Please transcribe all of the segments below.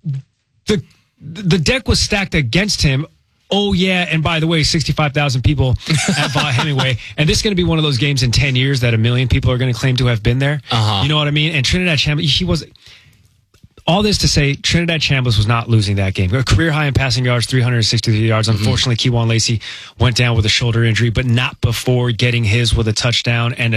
the deck was stacked against him. Oh, yeah, and by the way, 65,000 people at Vaught Hemingway. And this is going to be one of those games in 10 years that 1 million people are going to claim to have been there. You know what I mean? And Trinidad Chambliss, all this to say, Trinidad Chambliss was not losing that game. A career high in passing yards, 363 yards. Unfortunately, Kewan Lacey went down with a shoulder injury, but not before getting his with a touchdown and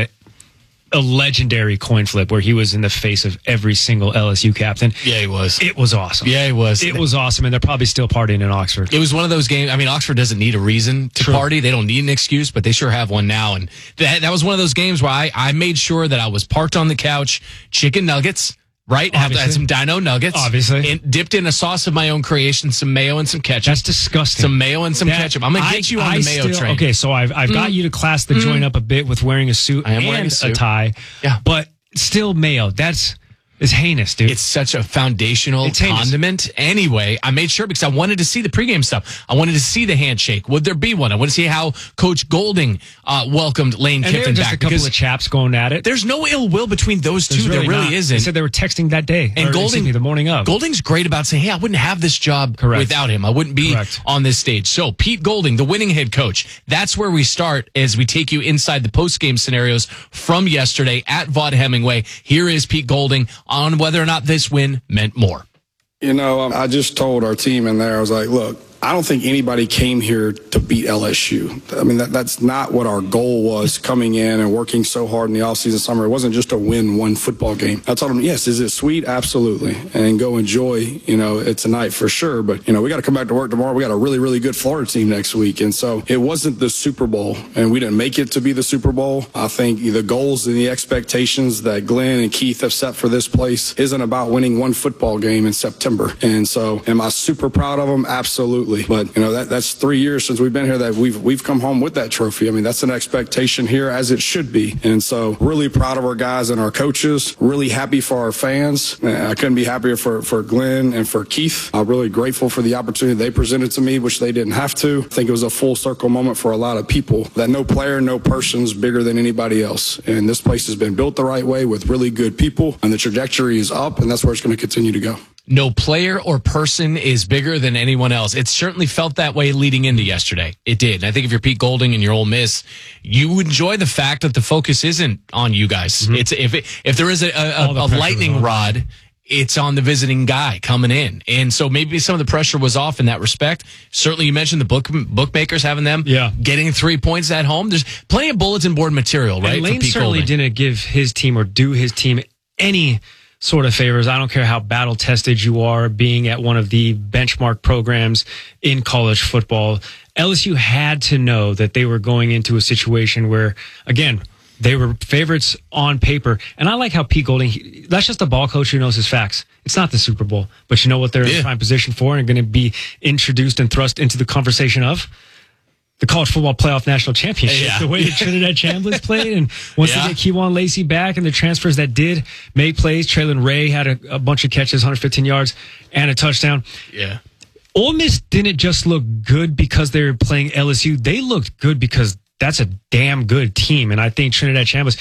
a legendary coin flip where he was in the face of every single LSU captain. Yeah, he was. It was awesome. Yeah, he was. It was awesome, and they're probably still partying in Oxford. It was one of those games. I mean, Oxford doesn't need a reason to party. They don't need an excuse, but they sure have one now. And that was one of those games where I made sure that I was parked on the couch, chicken nuggets, right? I had some Dino Nuggets. Obviously. And dipped in a sauce of my own creation, some mayo and some ketchup. That's disgusting. Some mayo and some ketchup. I'm going to get you on the mayo train. Okay, so I've got you to class the joint up a bit with wearing a suit and a tie. Yeah. But still mayo. It's heinous, dude. It's such a foundational condiment. Anyway, I made sure because I wanted to see the pregame stuff. I wanted to see the handshake. Would there be one? I want to see how Coach Golding welcomed Lane Kiffin back. Just a couple of chaps going at it. There's no ill will between those two. There really isn't. They said they were texting that day. And Golding, the morning of. Golding's great about saying, hey, I wouldn't have this job without him. I wouldn't be on this stage. So Pete Golding, the winning head coach, that's where we start as we take you inside the postgame scenarios from yesterday at Vaught Hemingway. Here is Pete Golding on whether or not this win meant more. You know, I just told our team in there, I was like, look, I don't think anybody came here to beat LSU. I mean, that's not what our goal was coming in and working so hard in the offseason summer. It wasn't just to win one football game. I told them, yes, is it sweet? Absolutely. And go enjoy, it tonight for sure. But, we got to come back to work tomorrow. We got a really, really good Florida team next week. And so it wasn't the Super Bowl, and we didn't make it to be the Super Bowl. I think the goals and the expectations that Glenn and Keith have set for this place isn't about winning one football game in September. And so am I super proud of them? Absolutely. But that's 3 years since we've been here that we've come home with that trophy. I mean, that's an expectation here, as it should be. And so really proud of our guys and our coaches, really happy for our fans. I couldn't be happier for Glenn and for Keith. I'm really grateful for the opportunity they presented to me, which they didn't have to. I think it was a full circle moment for a lot of people, that no player, no person's bigger than anybody else. And this place has been built the right way with really good people, and the trajectory is up, and that's where it's going to continue to go. No player or person is bigger than anyone else. It certainly felt that way leading into yesterday. It did. And I think if you're Pete Golding and you're Ole Miss, you enjoy the fact that the focus isn't on you guys. It's if there is a lightning rod, it's on the visiting guy coming in. And so maybe some of the pressure was off in that respect. Certainly you mentioned the bookmakers having them getting 3 points at home. There's plenty of bulletin board material, right? And Lane for Pete certainly Golding. didn't give his team or do his team any sort of favors. I don't care how battle tested you are being at one of the benchmark programs in college football. LSU had to know that they were going into a situation where, again, they were favorites on paper. And I like how Pete Golding, that's just a ball coach who knows his facts. It's not the Super Bowl, but you know what they're in prime position for and going to be introduced and thrust into the conversation of? The College Football Playoff National Championship, the way that Trinidad Chambliss played. And once they get Kewan Lacey back and the transfers that did make plays, Traylon Ray had a bunch of catches, 115 yards, and a touchdown. Yeah. Ole Miss didn't just look good because they were playing LSU. They looked good because that's a damn good team. And I think Trinidad Chambliss,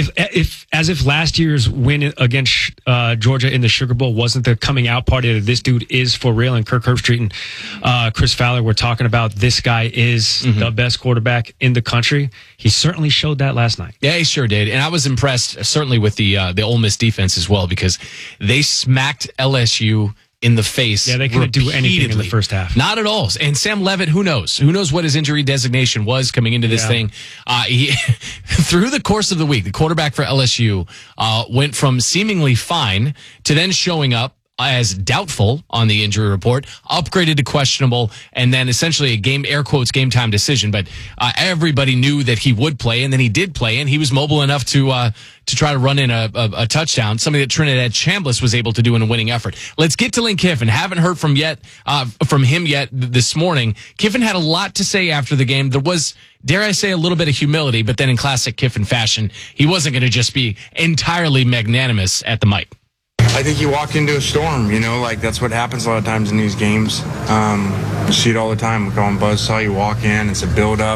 if last year's win against Georgia in the Sugar Bowl wasn't the coming out party that this dude is for real, and Kirk Herbstreit and Chris Fowler were talking about this guy is the best quarterback in the country, he certainly showed that last night. Yeah, he sure did. And I was impressed certainly with the Ole Miss defense as well, because they smacked LSU in the face. Yeah, they couldn't do anything in the first half. Not at all. And Sam Levitt, who knows? Who knows what his injury designation was coming into this thing? He, through the course of the week, the quarterback for LSU went from seemingly fine to then showing up as doubtful on the injury report, upgraded to questionable, and then essentially a game, air quotes, game time decision. But everybody knew that he would play, and then he did play, and he was mobile enough to try to run in a touchdown, something that Trinidad Chambliss was able to do in a winning effort. Let's get to Lane Kiffin. Haven't heard from him yet this morning. Kiffin had a lot to say after the game. There was, dare I say, a little bit of humility, but then in classic Kiffin fashion, he wasn't going to just be entirely magnanimous at the mic. I think you walk into a storm, that's what happens a lot of times in these games. You see it all the time. We call them buzzsaw. You walk in, it's a build-up.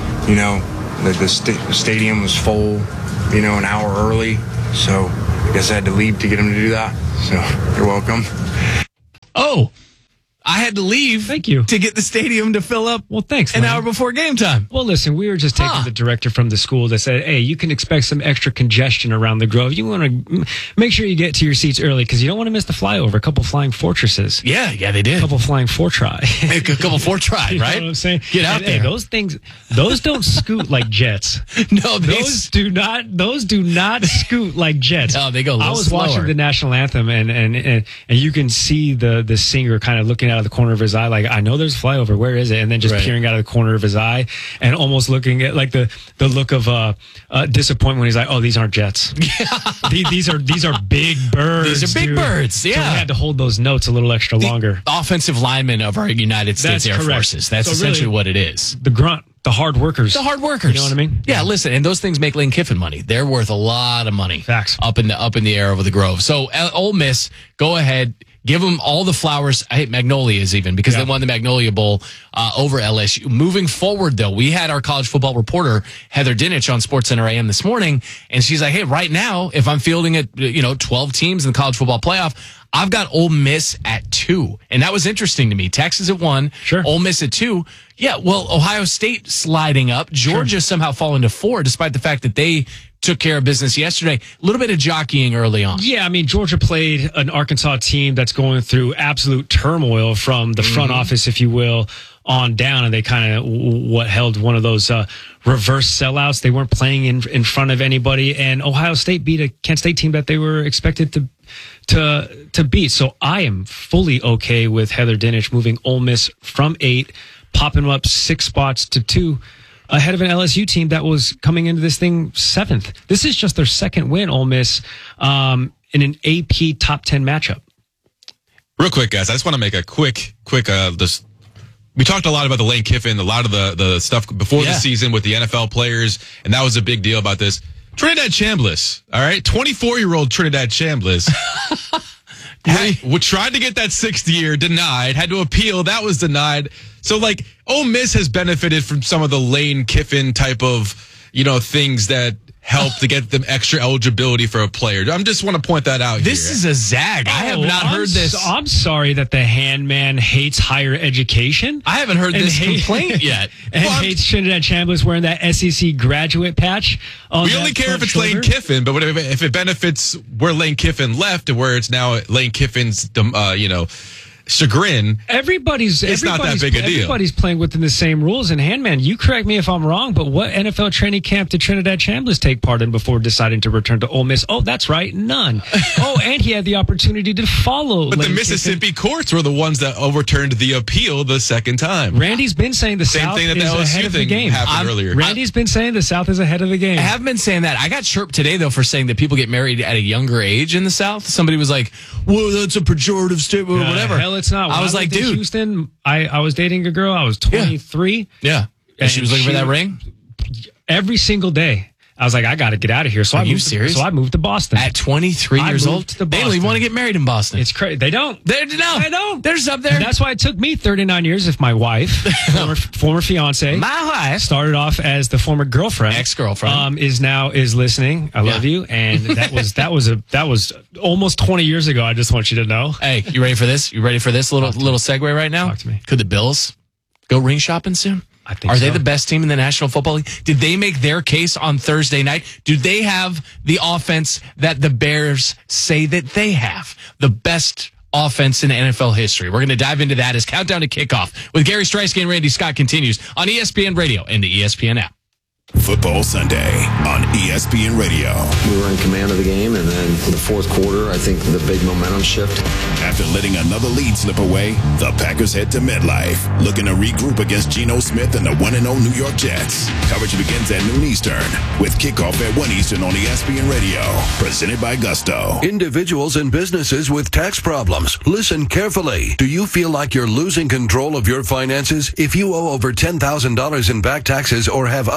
The stadium was full, an hour early. So I guess I had to leave to get him to do that. So you're welcome. Oh, I had to leave. Thank you. To get the stadium to fill up. Well, thanks, an Lane. hour before game time. Well, listen, we were just taking the director from the school that said, hey, you can expect some extra congestion around the Grove. You want to make sure you get to your seats early because you don't want to miss the flyover. A couple flying fortresses. Yeah, they did. A couple flying Fortry. A couple Fortry, You right? know what I'm saying? Get out there. Hey, those things, those don't scoot like jets. No, Those do not scoot like jets. No, they go a little I was slower. watching the national anthem and you can see the singer kind of looking out of the corner of his eye like, I know there's a flyover, where is it? And then just peering out of the corner of his eye and almost looking at like the look of disappointment when he's like, oh, these aren't jets. these are big birds. These are big dude. birds, yeah. So we had to hold those notes a little extra longer. Offensive linemen of our United States That's Air correct. Forces. That's So essentially really, what it is. The grunt. The hard workers. The hard workers. You know what I mean? Yeah, listen, and those things make Lane Kiffin money. They're worth a lot of money. Facts. Up in the air over the Grove. So Ole Miss, go ahead, give them all the flowers. I hate Magnolias even because they won the Magnolia Bowl over LSU. Moving forward, though, we had our college football reporter Heather Dinich on SportsCenter AM this morning, and she's like, "Hey, right now, if I'm fielding at 12 teams in the college football playoff, I've got Ole Miss at 2. And that was interesting to me. Texas at 1, Sure. Ole Miss at 2. Yeah, well, Ohio State sliding up. Georgia somehow falling to 4, despite the fact that they took care of business yesterday. A little bit of jockeying early on. Yeah, I mean, Georgia played an Arkansas team that's going through absolute turmoil from the front office, if you will, on down, and they kind of held one of those reverse sellouts. They weren't playing in front of anybody, and Ohio State beat a Kent State team that they were expected to beat. So I am fully okay with Heather Dinich moving Ole Miss from 8, popping them up 6 spots to 2. Ahead of an LSU team that was coming into this thing 7th. This is just their second win, Ole Miss, in an AP top 10 matchup. Real quick, guys, I just want to make a quick, this. We talked a lot about the Lane Kiffin, a lot of the stuff before the season with the NFL players, and that was a big deal about this. Trinidad Chambliss, all right? 24-year-old Trinidad Chambliss. Tried to get that 6th year, denied, had to appeal, that was denied. So, like, Ole Miss has benefited from some of the Lane Kiffin type of, things that help to get them extra eligibility for a player. I just want to point that out This here. is a zag. I have not heard this. I'm sorry that the handman hates higher education. I haven't heard this complaint yet. And hates Trinidad Chambliss wearing that SEC graduate patch. We only care if it's Lane Kiffin, but if it benefits where Lane Kiffin left and where it's now Lane Kiffin's, chagrin. It's not that big a deal. Everybody's playing within the same rules. And Handman, you correct me if I'm wrong, but what NFL training camp did Trinidad Chambliss take part in before deciding to return to Ole Miss? Oh, that's right, none. And he had the opportunity to follow. But Lane the Mississippi Kiffin. courts were the ones that overturned the appeal the second time. Randy's been saying the Same South thing that is the LSU ahead of the thing game. happened earlier. Randy's been saying the South is ahead of the game. I have been saying that. I got chirped today, though, for saying that people get married at a younger age in the South. Somebody was like, whoa, that's a pejorative statement or whatever. Hell, it's not. I was like, dude. Houston, I was dating a girl. I was 23. Yeah. And she was looking for that ring? Every single day. I was like, I got to get out of here. So Are you serious? So I moved to Boston. At 23 years old? to They don't even want to get married in Boston. It's crazy. They don't. They don't. They're just up there. And that's why it took me 39 years if my wife, former fiance, My wife. started off as the former girlfriend, ex-girlfriend, is listening. I love you. And that was almost 20 years ago. I just want you to know. Hey, you ready for this? You ready for this little segue right now? Talk to me. Could the Bills go ring shopping soon? I think Are so. they the best team in the National Football League? Did they make their case on Thursday night? Do they have the offense that the Bears say that they have? The best offense in NFL history. We're going to dive into that as Countdown to Kickoff with Gary Streisky and Randy Scott continues on ESPN Radio and the ESPN app. Football Sunday on ESPN Radio. We were in command of the game, and then in the fourth quarter, I think the big momentum shift. After letting another lead slip away, the Packers head to MetLife, looking to regroup against Geno Smith and the 1-0 New York Jets. Coverage begins at noon Eastern, with kickoff at 1 Eastern on ESPN Radio. Presented by Gusto. Individuals and businesses with tax problems, listen carefully. Do you feel like you're losing control of your finances? If you owe over $10,000 in back taxes or have unfiled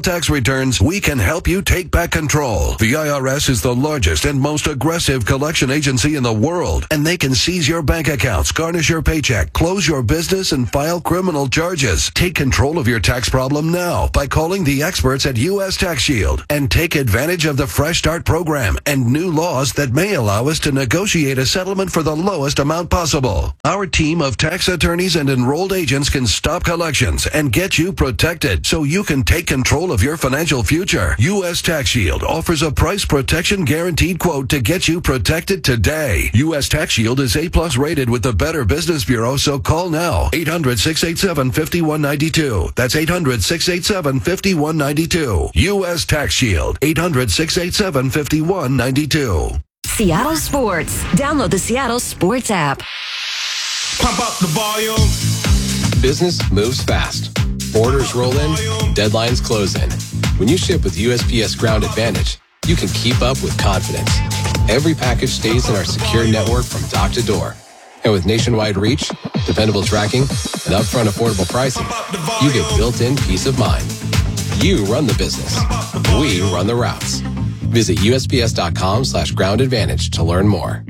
file tax returns, we can help you take back control. The IRS is the largest and most aggressive collection agency in the world, and they can seize your bank accounts, garnish your paycheck, close your business, and file criminal charges. Take control of your tax problem now by calling the experts at U.S. Tax Shield and take advantage of the Fresh Start program and new laws that may allow us to negotiate a settlement for the lowest amount possible. Our team of tax attorneys and enrolled agents can stop collections and get you protected so you can take control of your financial future. U.S. Tax Shield offers a price protection guaranteed quote to get you protected today. U.S. Tax Shield is A+ rated with the Better Business Bureau, so call now. 800-687-5192. That's 800-687-5192. U.S. Tax Shield. 800-687-5192. Seattle Sports. Download the Seattle Sports app. Pump up the volume. Business moves fast. Orders roll in, deadlines close in. When you ship with USPS Ground Advantage, you can keep up with confidence. Every package stays in our secure network from dock to door. And with nationwide reach, dependable tracking, and upfront affordable pricing, you get built-in peace of mind. You run the business. We run the routes. Visit USPS.com/Ground Advantage to learn more.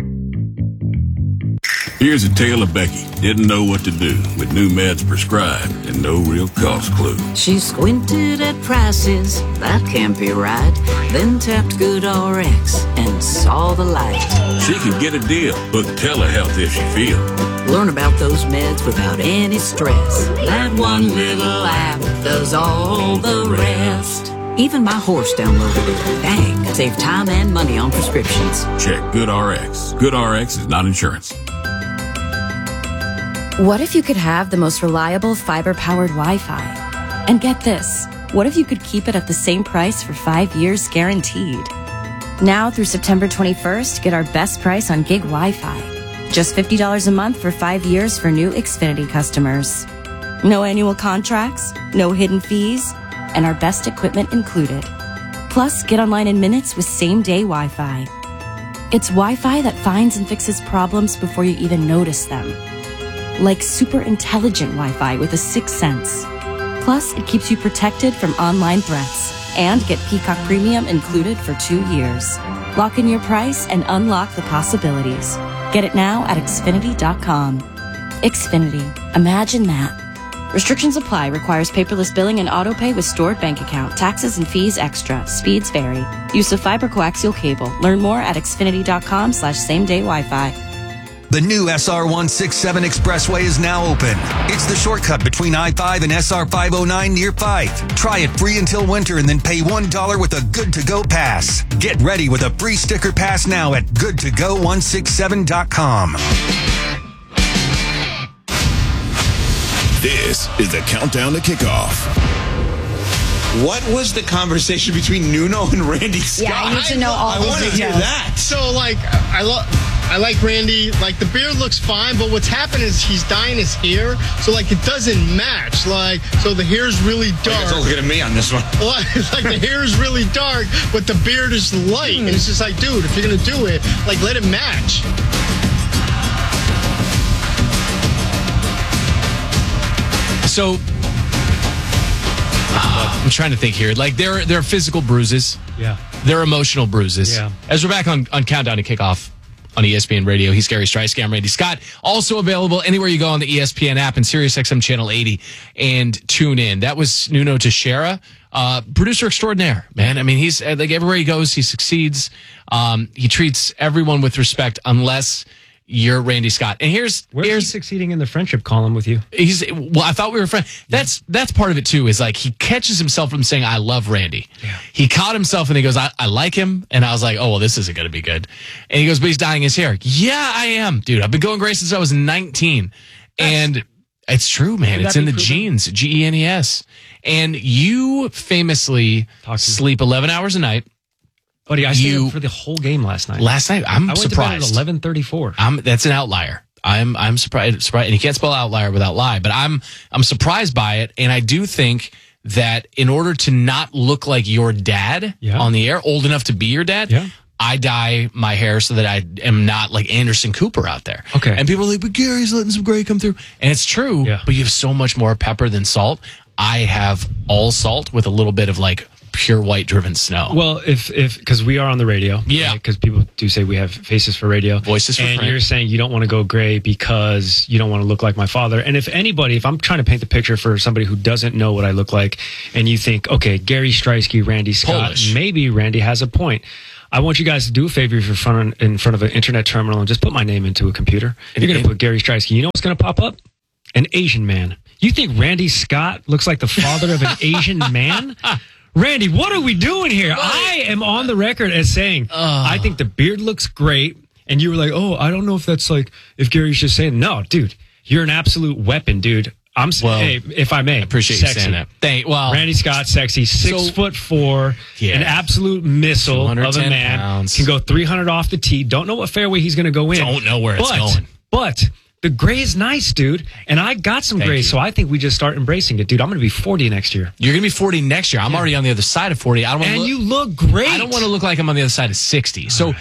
Here's a tale of Becky. Didn't know what to do with new meds prescribed and no real cost clue. She squinted at prices, that can't be right. Then tapped GoodRx and saw the light. She can get a deal. Book telehealth if she feels. Learn about those meds without any stress. That one little app does all the rest. Even my horse downloaded it. Dang, save time and money on prescriptions. Check GoodRx. GoodRx is not insurance. What if you could have the most reliable fiber-powered Wi-Fi? And get this, what if you could keep it at the same price for 5 years guaranteed? Now through September 21st, get our best price on gig Wi-Fi. Just $50 a month for 5 years for new Xfinity customers. No annual contracts, no hidden fees, and our best equipment included. Plus, get online in minutes with same-day Wi-Fi. It's Wi-Fi that finds and fixes problems before you even notice them. Like super intelligent Wi-Fi with a sixth sense. Plus, it keeps you protected from online threats. And get Peacock Premium included for 2 years. Lock in your price and unlock the possibilities. Get it now at Xfinity.com. Xfinity. Imagine that. Restrictions apply. Requires paperless billing and autopay with stored bank account. Taxes and fees extra. Speeds vary. Use of fiber coaxial cable. Learn more at Xfinity.com/same-day Wi-Fi. The new SR-167 Expressway is now open. It's the shortcut between I-5 and SR-509 near Fife. Try it free until winter and then pay $1 with a Good-to-Go pass. Get ready with a free sticker pass now at goodtogo167.com. This is the countdown to kickoff. What was the conversation between Nuno and Randy Scott? Yeah, I need to know all I want to hear that. So, like, I like Randy. Like, the beard looks fine, but what's happened is he's dyeing his hair, so, like, it doesn't match. Like, so the hair's really dark. Don't look at me on this one. Well, it's like the hair is really dark, but the beard is light. And it's just like, dude, if you're going to do it, like, let it match. So, I'm trying to think here. Like, there are physical bruises. Yeah. There are emotional bruises. Yeah. As we're back on Countdown to Kickoff on ESPN Radio, he's Gary Streisky. I'm Randy Scott. Also available anywhere you go on the ESPN app and SiriusXM Channel 80 and tune in. That was Nuno Teixeira, producer extraordinaire, man. I mean, he's like everywhere he goes, he succeeds. He treats everyone with respect unless you're Randy Scott. And here's he succeeding in the friendship column with you. I thought we were friends. That's part of it too, is like he catches himself from saying, I love Randy. Yeah. He caught himself and he goes, I like him. And I was like, oh, well, this isn't going to be good. And he goes, but he's dyeing his hair. Yeah, I am, dude. I've been going gray since I was 19. And it's true, man. It's in the genes, Genes. And you famously sleep 11 hours a night. Buddy, I stayed up for the whole game last night. I'm surprised. I went to bed at 11:34. That's an outlier. I'm surprised, and you can't spell outlier without lie. But I'm surprised by it, and I do think that in order to not look like your dad on the air, old enough to be your dad, I dye my hair so that I am not like Anderson Cooper out there. Okay, and people are like, but Gary's letting some gray come through, and it's true. Yeah. But you have so much more pepper than salt. I have all salt with a little bit of like pure white driven snow. Well, if because we are on the radio, yeah, because people do say we have faces for radio, voices for and print. You're saying you don't want to go gray because you don't want to look like my father. And if I'm trying to paint the picture for somebody who doesn't know what I look like, and you think, okay, Gary Striewski, Randy Scott, Polish. Maybe Randy has a point. I want you guys to do a favor if you're in front of an internet terminal and just put my name into a computer. You're going to put Gary Striewski. You know what's going to pop up? An Asian man. You think Randy Scott looks like the father of an Asian man? Randy, what are we doing here? I am on the record as saying, I think the beard looks great. And you were like, oh, I don't know if that's like, if Gary's just saying, no, dude, you're an absolute weapon, dude. Hey, if I may, I appreciate sexy. you saying that. Randy Scott, sexy, 6'4", an absolute missile of a man, pounds. Can go 300 off the tee. Don't know what fairway he's going to go in. Don't know where it's going. But the gray is nice, dude. And I got some gray, so I think we just start embracing it, dude. I'm going to be 40 next year. You're going to be 40 next year. I'm already on the other side of 40. You look great. I don't want to look like I'm on the other side of 60. So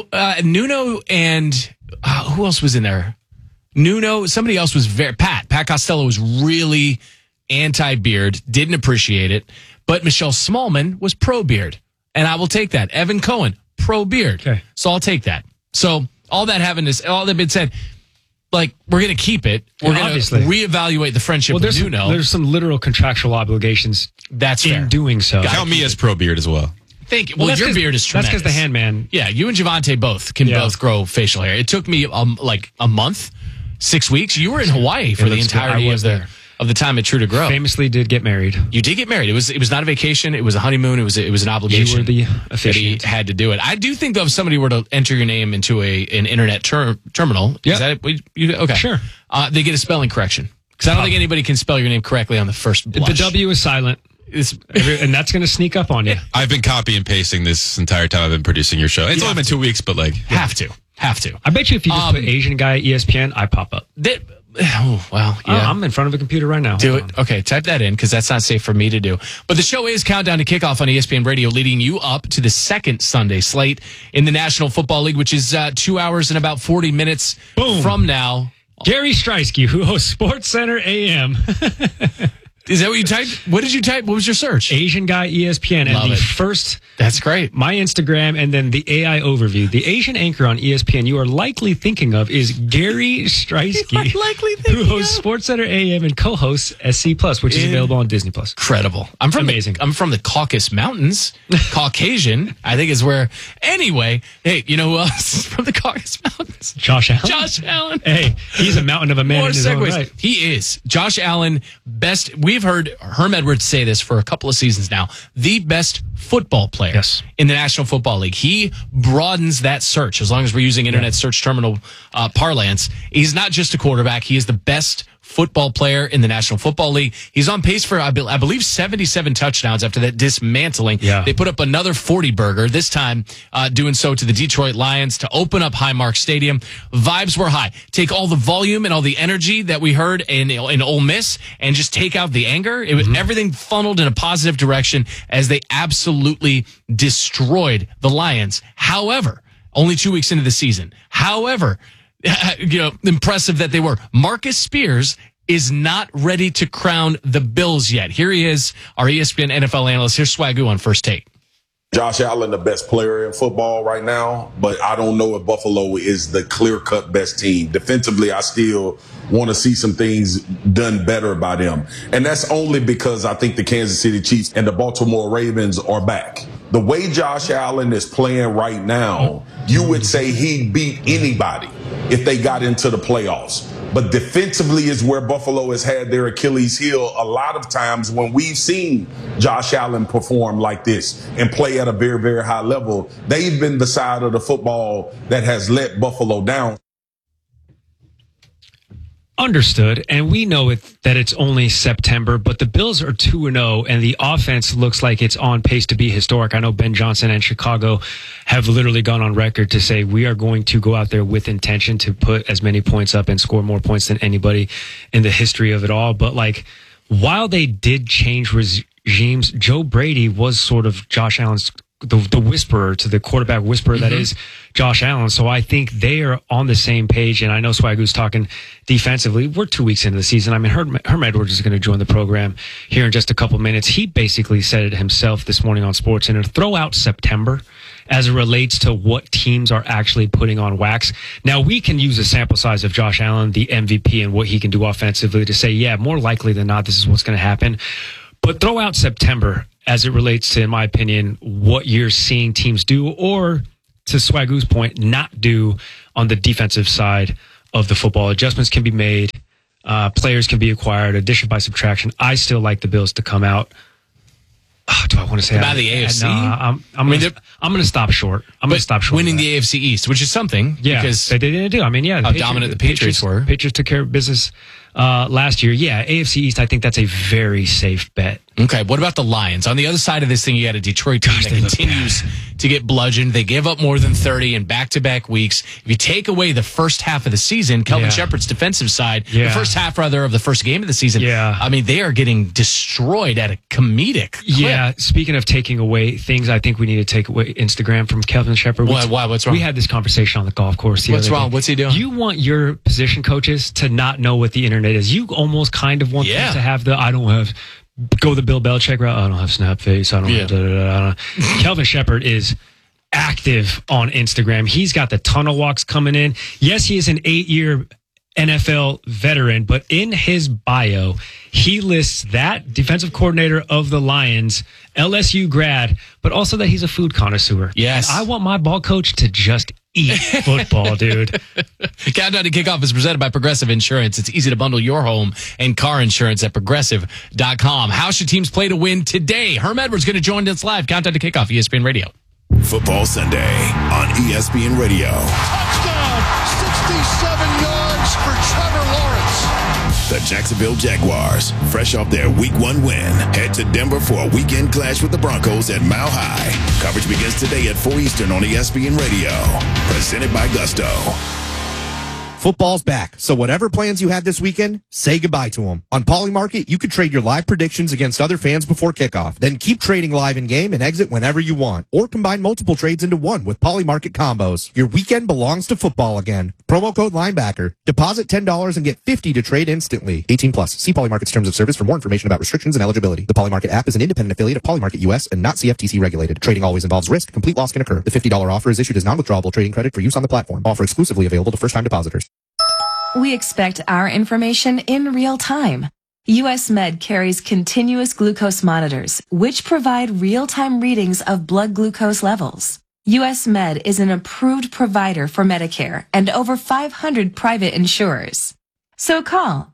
Nuno and who else was in there? Nuno, somebody else was Pat Costello was really anti-beard, didn't appreciate it. But Michelle Smallman was pro-beard. And I will take that. Evan Cohen, pro-beard. Okay. So I'll take that. So all that been said, like, we're going to keep it. We're going to reevaluate the friendship with Nuno. There's some literal contractual obligations That's in fair. doing so. Count me as pro beard as well. Thank you. Well, your beard is tremendous. That's because the handman. Yeah, you and Javante both can both grow facial hair. It took me like a month, 6 weeks. You were in Hawaii for the entirety of the time at True to Grow. Famously did get married. You did get married. It was not a vacation. It was a honeymoon. It was an obligation. You were the officiant. He had to do it. I do think though, if somebody were to enter your name into an internet terminal, is that it? Okay, sure. They get a spelling correction because I don't think anybody can spell your name correctly on the first blush. The W is silent. And that's going to sneak up on you. I've been copy and pasting this entire time I've been producing your show. It's only been 2 weeks, but like have to. I bet you if you just put Asian guy at ESPN, I pop up. I'm in front of a computer right now. Do it. Okay, type that in because that's not safe for me to do. But the show is Countdown to Kickoff on ESPN Radio, leading you up to the second Sunday slate in the National Football League, which is 2 hours and about 40 minutes from now. Gary Striewski, who hosts SportsCenter AM. Is that what you typed? What did you type? What was your search? Asian guy ESPN. Love and the it. first. That's great. My Instagram and then the AI overview. The Asian anchor on ESPN you are likely thinking of is Gary Striewski, who hosts SportsCenter AM and co-hosts SC Plus, which is available on Disney Plus. Incredible. I'm from the Caucasus Mountains. Caucasian, I think is where. Anyway, hey, you know who else is from the Caucasus Mountains? Josh Allen. Josh Allen. Hey, he's a mountain of a man in his own right. He is. Josh Allen, best. We've heard Herm Edwards say this for a couple of seasons now. The best football player in the National Football League. He broadens that search as long as we're using internet search terminal parlance. He's not just a quarterback. He is the best football player in the National Football League. He's on pace for, I believe, 77 touchdowns after that dismantling. Yeah. They put up another 40-burger, this time doing so to the Detroit Lions to open up Highmark Stadium. Vibes were high. Take all the volume and all the energy that we heard in Ole Miss and just take out the anger. It was everything funneled in a positive direction as they absolutely destroyed the Lions. However, only 2 weeks into the season. However, impressive that they were. Marcus Spears is not ready to crown the Bills yet. Here he is, our ESPN NFL analyst. Here's Swagoo on First Take. Josh Allen, the best player in football right now, but I don't know if Buffalo is the clear-cut best team. Defensively, I still want to see some things done better by them. And that's only because I think the Kansas City Chiefs and the Baltimore Ravens are back. The way Josh Allen is playing right now, you would say he'd beat anybody if they got into the playoffs. But defensively is where Buffalo has had their Achilles heel a lot of times when we've seen Josh Allen perform like this and play at a very, very high level. They've been the side of the football that has let Buffalo down. Understood, and we know that it's only September, but the Bills are 2-0, and the offense looks like it's on pace to be historic. I know Ben Johnson and Chicago have literally gone on record to say we are going to go out there with intention to put as many points up and score more points than anybody in the history of it all. But while they did change regimes, Joe Brady was sort of Josh Allen's the whisperer, to the quarterback whisperer that is Josh Allen. So I think they are on the same page. And I know Swagoo's talking defensively. We're 2 weeks into the season. I mean, Herm Edwards is going to join the program here in just a couple minutes. He basically said it himself this morning on SportsCenter. Throw out September as it relates to what teams are actually putting on wax. Now, we can use a sample size of Josh Allen, the MVP, and what he can do offensively to say, yeah, more likely than not, this is what's going to happen. But throw out September as it relates to, in my opinion, what you're seeing teams do, or to Swagoo's point, not do on the defensive side of the football. Adjustments can be made. Players can be acquired, addition by subtraction. I still like the Bills to come out. Do I want to say about the AFC? I'm going to stop short. I'm going to stop short. Winning the AFC East, which is something. Yeah, because they didn't do. I mean, yeah, how dominant the Patriots were. Patriots took care of business last year. Yeah, AFC East, I think that's a very safe bet. Okay, what about the Lions? On the other side of this thing, you got a Detroit team that continues to get bludgeoned. They give up more than 30 in back-to-back weeks. If you take away the first half of the season, Kelvin Shepard's defensive side, the first half, rather, of the first game of the season, I mean, they are getting destroyed at a comedic clip. Yeah, speaking of taking away things, I think we need to take away Instagram from Kelvin Shepard. Why? What's wrong? We had this conversation on the golf course the other day. What's wrong? What's he doing? You want your position coaches to not know what the internet is. You almost kind of want them to have go the Bill Belichick route. I don't have snap face. I don't have Kelvin Shepard is active on Instagram. He's got the tunnel walks coming in. Yes, he is an 8-year NFL veteran, but in his bio, he lists that defensive coordinator of the Lions, LSU grad, but also that he's a food connoisseur. Yes. And I want my ball coach to just eat football, dude. Countdown to Kickoff is presented by Progressive Insurance. It's easy to bundle your home and car insurance at Progressive.com. How should teams play to win today? Herm Edwards going to join us live. Countdown to Kickoff, ESPN Radio. Football Sunday on ESPN Radio. Touchdown, 67 yards for Trevor Lawrence. The Jacksonville Jaguars, fresh off their Week 1 win, head to Denver for a weekend clash with the Broncos at Mile High. Coverage begins today at 4 Eastern on ESPN Radio. Presented by Gusto. Football's back, so whatever plans you had this weekend, say goodbye to them. On Polymarket, you can trade your live predictions against other fans before kickoff. Then keep trading live in-game and exit whenever you want. Or combine multiple trades into one with Polymarket combos. Your weekend belongs to football again. Promo code Linebacker. Deposit $10 and get $50 to trade instantly. 18 plus. See Polymarket's terms of service for more information about restrictions and eligibility. The Polymarket app is an independent affiliate of Polymarket US and not CFTC regulated. Trading always involves risk. Complete loss can occur. The $50 offer is issued as non-withdrawable trading credit for use on the platform. Offer exclusively available to first-time depositors. We expect our information in real time. US Med carries continuous glucose monitors, which provide real-time readings of blood glucose levels. US Med is an approved provider for Medicare and over 500 private insurers. So call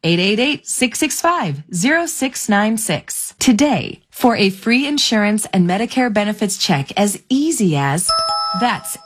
888-665-0696 today for a free insurance and Medicare benefits check as easy as that's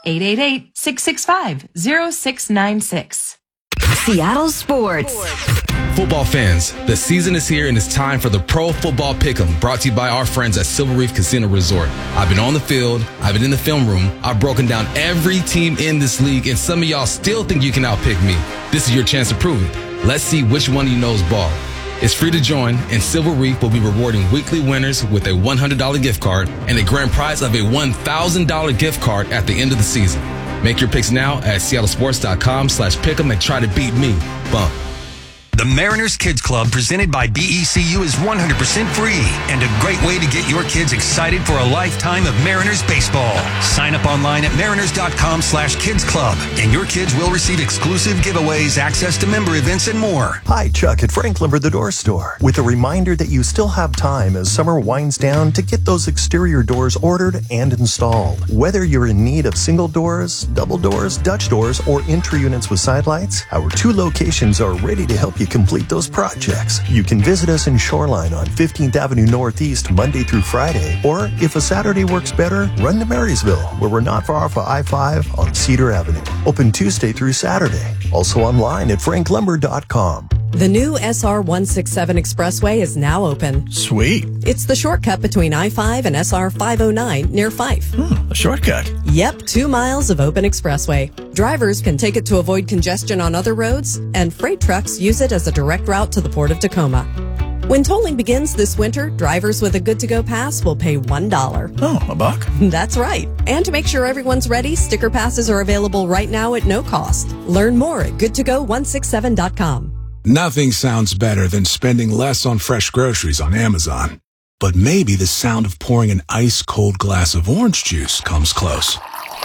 888-665-0696. Seattle Sports. Football fans, the season is here and it's time for the Pro Football Pick'em, brought to you by our friends at Silver Reef Casino Resort. I've been on the field, I've been in the film room, I've broken down every team in this league, and some of y'all still think you can outpick me. This is your chance to prove it. Let's see which one of you knows ball. It's free to join, and Silver Reef will be rewarding weekly winners with a $100 gift card and a grand prize of a $1,000 gift card at the end of the season. Make your picks now at seattlesports.com/pick'em and try to beat me. Bump. The Mariners Kids Club, presented by BECU, is 100% free and a great way to get your kids excited for a lifetime of Mariners baseball. Sign up online at mariners.com/kids club, and your kids will receive exclusive giveaways, access to member events, and more. Hi, Chuck at Frank Lumber, the door store, with a reminder that you still have time as summer winds down to get those exterior doors ordered and installed. Whether you're in need of single doors, double doors, Dutch doors, or entry units with side lights, our 2 locations are ready to help you complete those projects. You can visit us in Shoreline on 15th Avenue Northeast Monday through Friday, or if a Saturday works better, run to Marysville, where we're not far off of I-5 on Cedar Avenue. Open Tuesday through Saturday. Also online at franklumber.com. The new SR-167 Expressway is now open. Sweet. It's the shortcut between I-5 and SR-509 near Fife. A shortcut. Yep, 2 miles of open expressway. Drivers can take it to avoid congestion on other roads, and freight trucks use it as a direct route to the Port of Tacoma. When tolling begins this winter, drivers with a good-to-go pass will pay $1. Oh, $1? That's right. And to make sure everyone's ready, sticker passes are available right now at no cost. Learn more at goodtogo167.com. Nothing sounds better than spending less on fresh groceries on Amazon. But maybe the sound of pouring an ice-cold glass of orange juice comes close.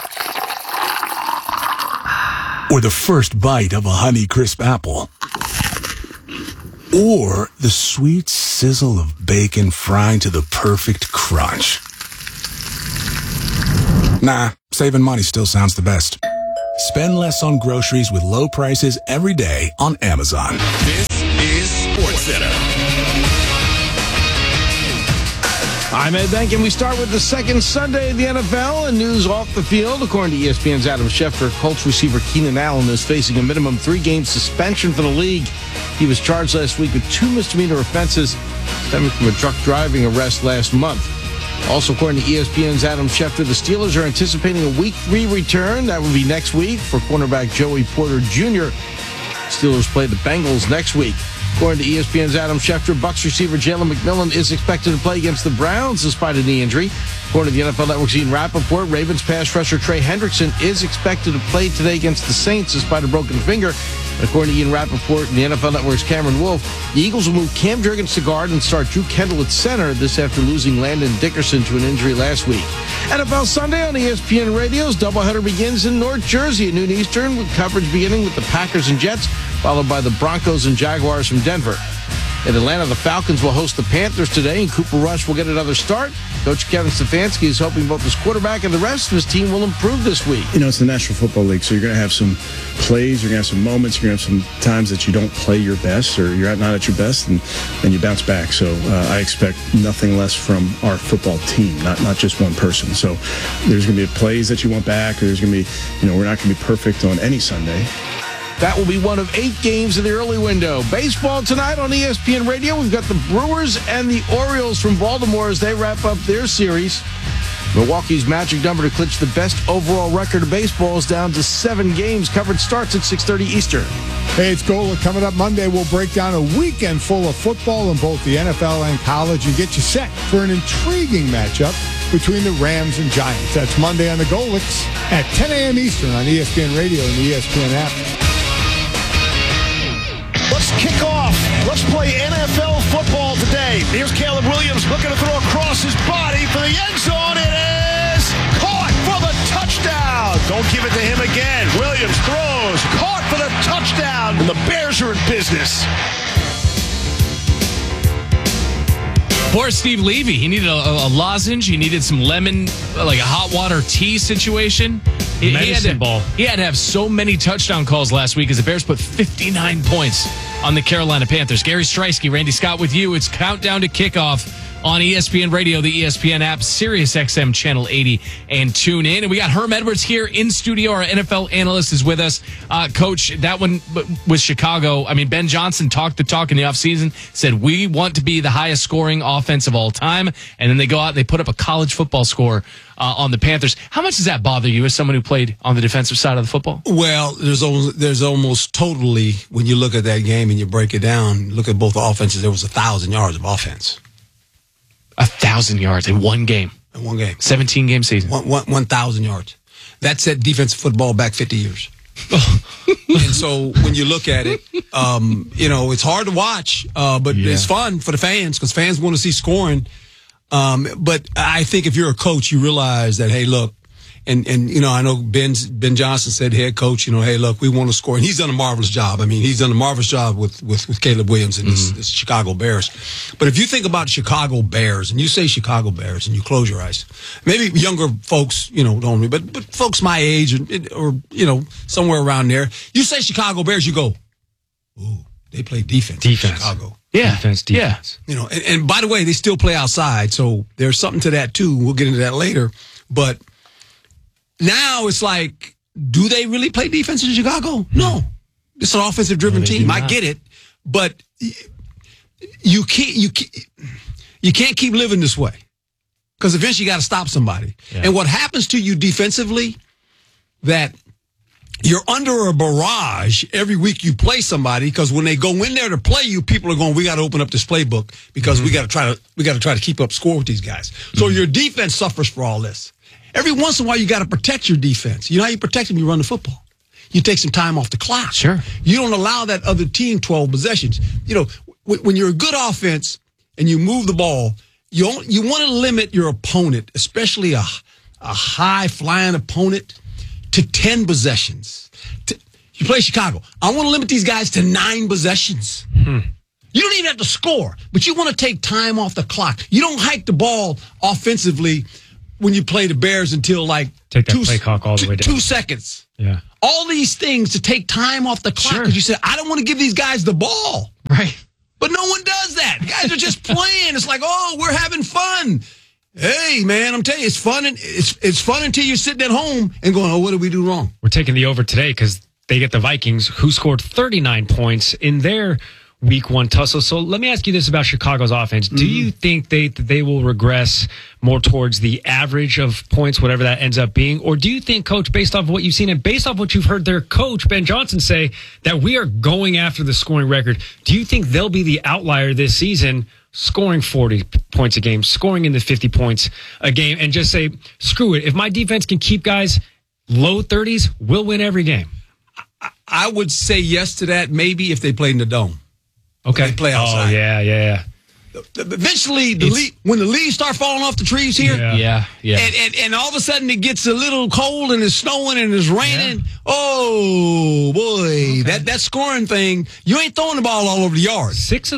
Or the first bite of a Honeycrisp apple. Or the sweet sizzle of bacon frying to the perfect crunch. Nah, saving money still sounds the best. Spend less on groceries with low prices every day on Amazon. This is SportsCenter. I'm Ed Bank, and we start with the second Sunday of the NFL and news off the field. According to ESPN's Adam Schefter, Colts receiver Keenan Allen is facing a minimum 3-game suspension for the league. He was charged last week with 2 misdemeanor offenses stemming from a drunk driving arrest last month. Also, according to ESPN's Adam Schefter, the Steelers are anticipating a Week 3 return. That will be next week for cornerback Joey Porter Jr. Steelers play the Bengals next week. According to ESPN's Adam Schefter, Bucs receiver Jalen McMillan is expected to play against the Browns despite a knee injury. According to the NFL Network's Ian Rappaport, Ravens pass rusher Trey Hendrickson is expected to play today against the Saints despite a broken finger. According to Ian Rappaport and the NFL Network's Cameron Wolf, the Eagles will move Cam Jurgens to guard and start Drew Kendall at center, this after losing Landon Dickerson to an injury last week. NFL Sunday on ESPN Radio's doubleheader begins in North Jersey at noon Eastern, with coverage beginning with the Packers and Jets, followed by the Broncos and Jaguars from Denver. In Atlanta, the Falcons will host the Panthers today, and Cooper Rush will get another start. Coach Kevin Stefanski is hoping both his quarterback and the rest of his team will improve this week. You know, it's the National Football League, so you're going to have some plays, you're going to have some moments, you're going to have some times that you don't play your best or you're not at your best, and you bounce back. So I expect nothing less from our football team, not just one person. So there's going to be plays that you want back, or there's going to be, we're not going to be perfect on any Sunday. That will be one of 8 games in the early window. Baseball tonight on ESPN Radio. We've got the Brewers and the Orioles from Baltimore as they wrap up their series. Milwaukee's magic number to clinch the best overall record of baseball is down to 7 games. Coverage starts at 6:30 Eastern. Hey, it's Golic. Coming up Monday, we'll break down a weekend full of football in both the NFL and college and get you set for an intriguing matchup between the Rams and Giants. That's Monday on the Golics at 10 a.m. Eastern on ESPN Radio and the ESPN app. Let's kick off. Let's play NFL football today. Here's Caleb Williams looking to throw across his body for the end zone. It is caught for the touchdown. Don't give it to him again. Williams throws, caught for the touchdown. And the Bears are in business. Poor Steve Levy. He needed a lozenge. He needed some lemon, like a hot water tea situation. He had to have so many touchdown calls last week as the Bears put 59 points on the Carolina Panthers. Gary Streisky, Randy Scott with you. It's countdown to kickoff on ESPN Radio, the ESPN app, Sirius XM Channel 80, and tune in. And we got Herm Edwards here in studio. Our NFL analyst is with us. Coach, that one was Chicago. I mean, Ben Johnson talked the talk in the offseason, said we want to be the highest scoring offense of all time. And then they go out and they put up a college football score on the Panthers. How much does that bother you as someone who played on the defensive side of the football? Well, there's almost totally, when you look at that game and you break it down, look at both the offenses, there was 1,000 yards of offense. 1,000 yards in one game. In one game. 17-game season. 1,000 yards. That set defensive football back 50 years. And so when you look at it, it's hard to watch, but it's fun for the fans because fans want to see scoring. But I think if you're a coach, you realize that, hey, look, and I know Ben Johnson said, head coach, hey, look, we want to score. And he's done a marvelous job. I mean, he's done a marvelous job with Caleb Williams and this Chicago Bears. But if you think about Chicago Bears and you say Chicago Bears and you close your eyes, maybe younger folks, don't, but folks my age or somewhere around there, you say Chicago Bears, you go, ooh, they play defense. In Chicago. Yeah. Defense. Yeah. And by the way, they still play outside. So there's something to that too. We'll get into that later. But now it's like, do they really play defense in Chicago? No. It's an offensive driven team. I get it. But you can't keep living this way. Because eventually you got to stop somebody. Yeah. And what happens to you defensively that you're under a barrage every week you play somebody, because when they go in there to play you, people are going, we got to open up this playbook because we got to try to keep up score with these guys. So your defense suffers for all this. Every once in a while, you got to protect your defense. You know how you protect them? You run the football. You take some time off the clock. Sure. You don't allow that other team 12 possessions. You know, when you're a good offense and you move the ball, you want to limit your opponent, especially a high-flying opponent, to 10 possessions. You play Chicago. I want to limit these guys to 9 possessions. You don't even have to score, but you want to take time off the clock. You don't hike the ball offensively when you play the Bears until like take that play clock all the way down. 2 seconds. Yeah. All these things to take time off the clock because you said, I don't want to give these guys the ball. Right. But no one does that. Guys are just playing. It's like, oh, we're having fun. Hey, man, I'm telling you, it's fun. It's fun until you're sitting at home and going, oh, what did we do wrong? We're taking the over today because they get the Vikings, who scored 39 points in their Week 1 tussle. So let me ask you this about Chicago's offense. Do you think they will regress more towards the average of points, whatever that ends up being? Or do you think, Coach, based off of what you've seen and based off what you've heard their coach, Ben Johnson, say, that we are going after the scoring record? Do you think they'll be the outlier this season, scoring 40 points a game, scoring in the 50 points a game, and just say, screw it, if my defense can keep guys low 30s, we'll win every game? I would say yes to that, maybe if they played in the dome. Okay. They play outside. Oh, yeah. Eventually, when the leaves start falling off the trees here, yeah. And all of a sudden it gets a little cold and it's snowing and it's raining. Yeah. Oh boy, that scoring thing! You ain't throwing the ball all over the yard. 6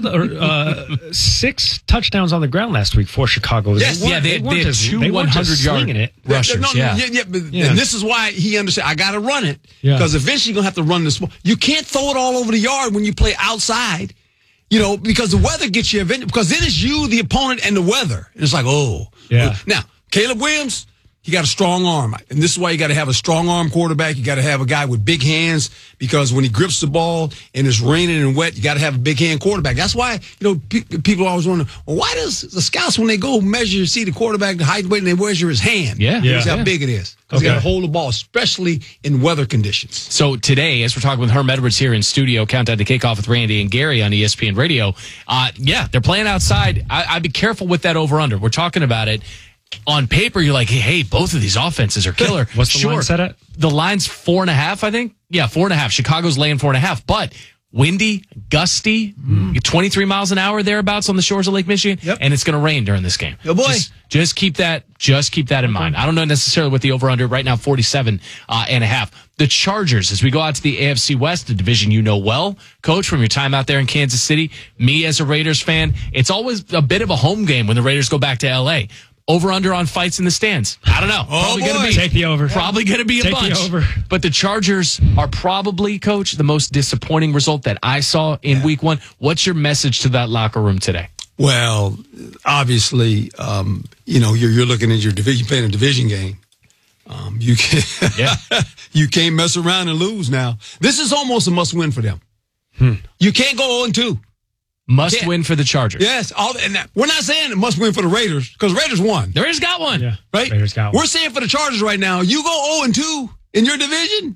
touchdowns on the ground last week for Chicago. Yes, they had 2 100-yard rushers. And this is why he understands. I got to run it because eventually you're gonna have to run this. You can't throw it all over the yard when you play outside. You know, because the weather gets you eventually, because then it's you, the opponent, and the weather. And it's like, oh. Yeah. Now, Caleb Williams, he got a strong arm. And this is why you got to have a strong arm quarterback. You got to have a guy with big hands, because when he grips the ball and it's raining and wet, you got to have a big hand quarterback. That's why, you know, people always wonder, well, why does the scouts, when they go measure, see the quarterback, the height, weight, and they measure his hand? Yeah. That's how big it is. Because you got to hold the ball, especially in weather conditions. So today, as we're talking with Herm Edwards here in studio, Countdown to Kickoff with Randy and Gary on ESPN Radio, they're playing outside. I'd be careful with that over-under. We're talking about it. On paper, you're like, hey, both of these offenses are killer. What's the line set at? The line's 4.5, I think. Yeah, 4.5. Chicago's laying 4.5. But windy, gusty, 23 miles an hour thereabouts on the shores of Lake Michigan, and it's going to rain during this game. Oh boy. Just keep that in mind. I don't know necessarily what the over-under right now, 47.5. The Chargers, as we go out to the AFC West, the division you know well, Coach, from your time out there in Kansas City, me as a Raiders fan, it's always a bit of a home game when the Raiders go back to L.A. Over-under on fights in the stands. I don't know. Probably going to be take the over. Probably going to be a bunch. The over. But the Chargers are probably, Coach, the most disappointing result that I saw in Week 1. What's your message to that locker room today? Well, obviously, you're looking at your division, playing a division game. You can't mess around and lose now. This is almost a must-win for them. You can't go 0-2. Must win for the Chargers. Yes. We're not saying it must win for the Raiders, because Raiders won. The Raiders got one. Yeah. Right? Raiders got one. We're saying for the Chargers right now, you go 0-2 in your division,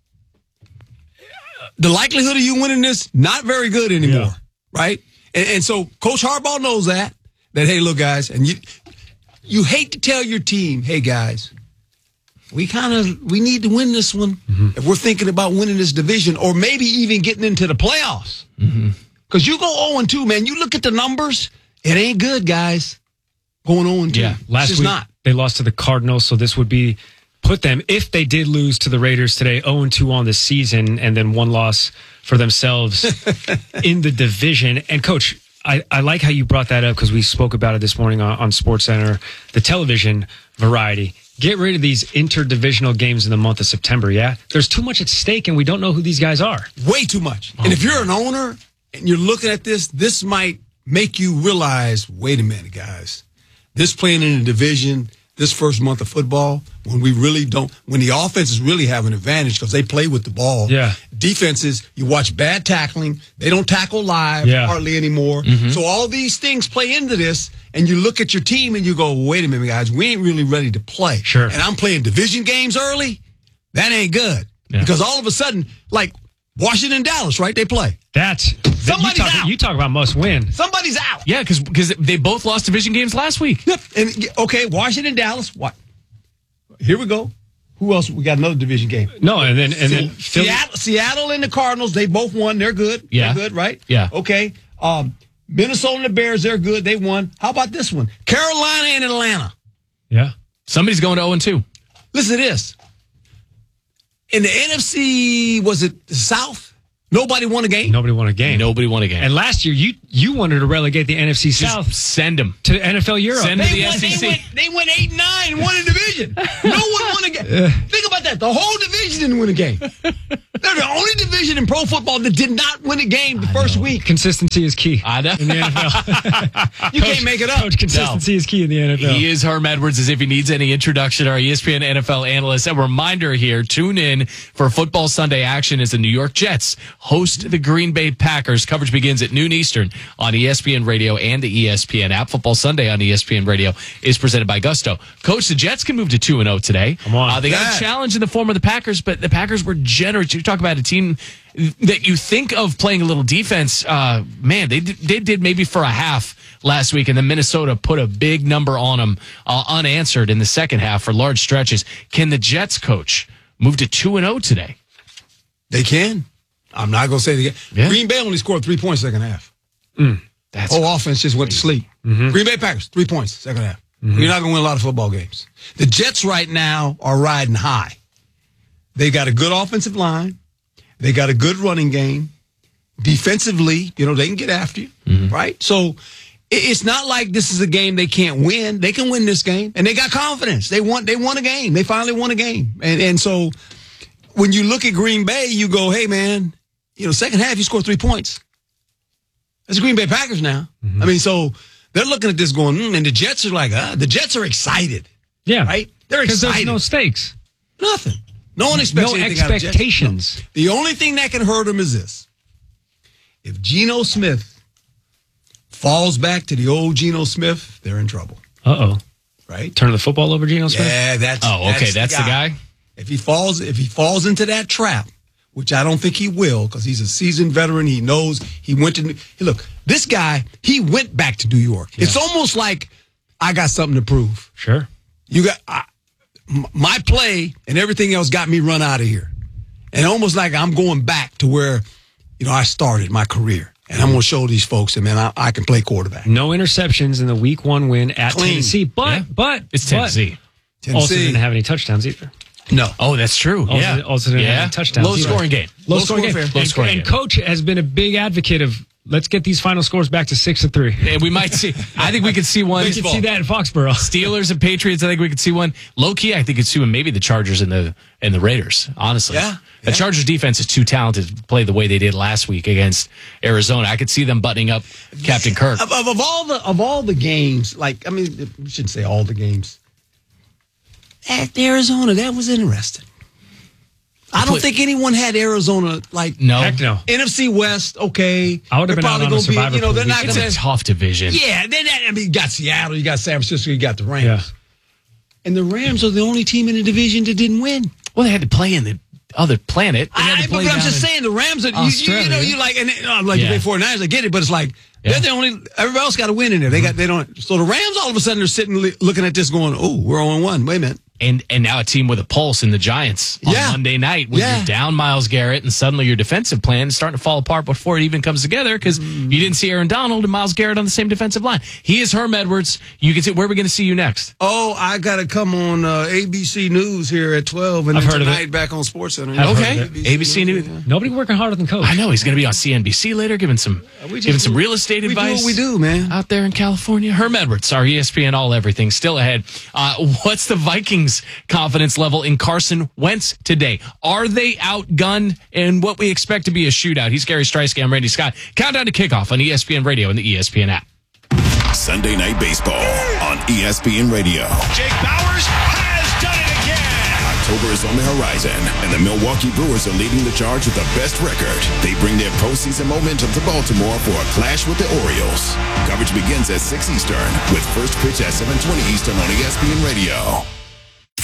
the likelihood of you winning this, not very good anymore. Right? And so Coach Harbaugh knows that, hey, look, guys, and you hate to tell your team, hey, guys, we need to win this one if we're thinking about winning this division, or maybe even getting into the playoffs. Because you go 0-2, man. You look at the numbers, it ain't good, guys. Going 0-2. Yeah, last week they lost to the Cardinals, so this would put them, if they did lose to the Raiders today, 0-2 on the season, and then one loss for themselves in the division. And Coach, I like how you brought that up, because we spoke about it this morning on SportsCenter, the television variety. Get rid of these interdivisional games in the month of September, yeah? There's too much at stake, and we don't know who these guys are. Way too much. And if you're an owner and you're looking at this might make you realize, wait a minute, guys. This playing in a division, this first month of football, when the offenses really have an advantage because they play with the ball. Yeah. Defenses, you watch bad tackling. They don't tackle live hardly anymore. So all these things play into this, and you look at your team and you go, wait a minute, guys, we ain't really ready to play. Sure. And I'm playing division games early. That ain't good. Because all of a sudden, like Washington and Dallas, right? They play. Somebody's out. You talk about must win. Somebody's out. Yeah, because they both lost division games last week. Yep. And okay, Washington, Dallas. What? Here we go. Who else? We got another division game. No, and then Seattle and the Cardinals. They both won. They're good. Yeah. They're good, right? Yeah. Okay. Minnesota and the Bears. They're good. They won. How about this one? Carolina and Atlanta. Yeah. Somebody's going to 0-2. Listen to this. In the NFC, was it the South? Nobody won a game? Nobody won a game. And last year, you wanted to relegate the NFC South. Send them to NFL Europe. Send them to the SEC. They went 8-9 and won a division. No one won a game. Think about that. The whole division didn't win a game. They're the only division in pro football that did not win a game the first week. Consistency is key I know. in the NFL. You can't make it up. Coach, consistency is key in the NFL. He is Herm Edwards, as if he needs any introduction, our ESPN NFL analyst. A reminder here, tune in for Football Sunday action as the New York Jets host the Green Bay Packers. Coverage begins at noon Eastern on ESPN Radio and the ESPN app. Football Sunday on ESPN Radio is presented by Gusto. Coach, the Jets can move to 2-0 today. Come on. They got a challenge in the form of the Packers, but the Packers were generous. You talk about a team that you think of playing a little defense. Man, they did maybe for a half last week, and then Minnesota put a big number on them unanswered in the second half for large stretches. Can the Jets, Coach, move to 2-0 today? They can. I'm not going to say it again. Yeah. Green Bay only scored 3 points second half. That's whole offense just went to sleep. Green Bay Packers, 3 points second half. You're not going to win a lot of football games. The Jets right now are riding high. They got a good offensive line. They got a good running game. Defensively, they can get after you, right? So it's not like this is a game they can't win. They can win this game, and they got confidence. They won a game. They finally won a game. And so when you look at Green Bay, you go, hey, man, second half you scored 3 points. That's the Green Bay Packers now. I mean, so they're looking at this going, and the Jets are like, the Jets are excited. Yeah. Right? They're excited. There's no stakes. Nothing. No one expects anything out of expectations. Jets. No. The only thing that can hurt them is this. If Geno Smith falls back to the old Geno Smith, they're in trouble. Uh-oh. Right? Turn the football over Geno Smith? Yeah, that's the guy. If he falls into that trap, which I don't think he will, because he's a seasoned veteran. He knows he went to look, this guy, he went back to New York. Yeah. It's almost like I got something to prove. Sure. You got my play and everything else got me run out of here. And almost like I'm going back to where, I started my career. And I'm going to show these folks that, man, I can play quarterback. No interceptions in the Week 1 win at Tennessee. But it's Tennessee. Also didn't have any touchdowns either. No. Oh, that's true. Also didn't have any touchdowns. Low scoring game. Low scoring game. And Coach has been a big advocate of let's get these final scores back to 6-3. And we might see. I think we could see one. We could see that in Foxborough. Steelers and Patriots. I think we could see one. Low key, I think it's see one. Maybe the Chargers and the Raiders. Honestly, the Chargers defense is too talented to play the way they did last week against Arizona. I could see them buttoning up Captain Kirk. Of all the games, we shouldn't say all the games. At Arizona, that was interesting. I don't think anyone had Arizona no. Heck no. NFC West, okay. I would have been out on a survivor. They're not it's a tough division. Yeah, you got Seattle, you got San Francisco, you got the Rams. Yeah. And the Rams are the only team in the division that didn't win. Well, they had to play in the other planet. But I'm just saying the Rams are the 49ers, I get it, but it's like they're the only everybody else got to win in there. They don't. So the Rams all of a sudden are sitting looking at this going, "Oh, we're 0-1. Wait a minute." And now a team with a pulse in the Giants on Monday night when you're down Myles Garrett and suddenly your defensive plan is starting to fall apart before it even comes together because you didn't see Aaron Donald and Myles Garrett on the same defensive line. He is Herm Edwards. You can see where are we going to see you next? Oh, I got to come on ABC News here at 12 and I've then tonight back on SportsCenter. Okay, ABC News. Nobody working harder than Coach. I know he's going to be on CNBC later, giving some real estate advice. We do, man, out there in California. Herm Edwards, our ESPN All Everything, still ahead. What's the Vikings' confidence level in Carson Wentz today? Are they outgunned in what we expect to be a shootout? He's Gary Streisky. I'm Randy Scott. Countdown to kickoff on ESPN Radio and the ESPN app. Sunday Night Baseball on ESPN Radio. Jake Bauers has done it again. October is on the horizon, and the Milwaukee Brewers are leading the charge with the best record. They bring their postseason momentum to Baltimore for a clash with the Orioles. Coverage begins at 6 Eastern with first pitch at 7:20 Eastern on ESPN Radio.